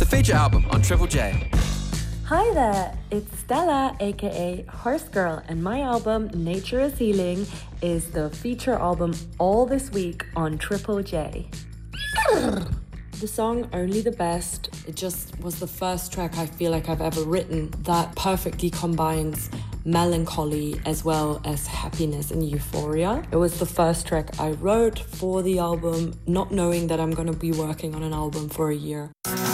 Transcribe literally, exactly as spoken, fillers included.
feature album on Triple J. Hi there, it's Stella, aka Horse Girl, and my album Nature is Healing is the feature album all this week on Triple J. The song Only the Best, it just was the first track I feel like I've ever written that perfectly combines melancholy as well as happiness and euphoria. It was the first track I wrote for the album, not knowing that I'm gonna be working on an album for a year.